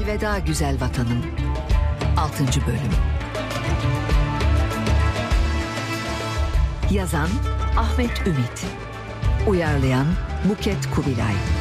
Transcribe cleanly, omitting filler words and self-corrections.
Veda Güzel Vatanım 6. Bölüm. Yazan Ahmet Ümit, uyarlayan Buket Kubilay.